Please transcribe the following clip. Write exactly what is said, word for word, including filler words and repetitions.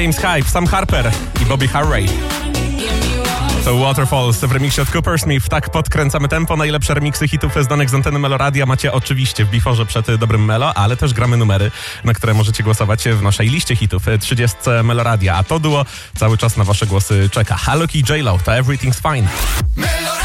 James Hype, Sam Harper i Bobby Harray. To Waterfalls w remiksie od Cooper Smith. Tak podkręcamy tempo. Najlepsze remiksy hitów znanych z anteny Meloradia macie oczywiście w biforze przed Dobrym Melo, ale też gramy numery, na które możecie głosować w naszej liście hitów trzydziestce Meloradia. A to duo cały czas na wasze głosy czeka. Halloki i J-Lo, to Everything's Fine.